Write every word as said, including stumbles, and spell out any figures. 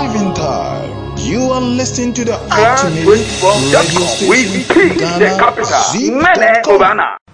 driving time. You are listening to the Ghana ultimate twenty-four radio dot com. We station, speak the Ghana capital. Zip Mene dot com. Obana.